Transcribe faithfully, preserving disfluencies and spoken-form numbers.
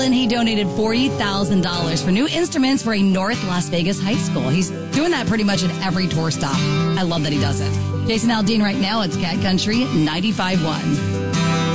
And he donated forty thousand dollars for new instruments for a North Las Vegas high school. He's doing that pretty much at every tour stop. I love that he does it. Jason Aldean right now. It's Cat Country ninety-five point one.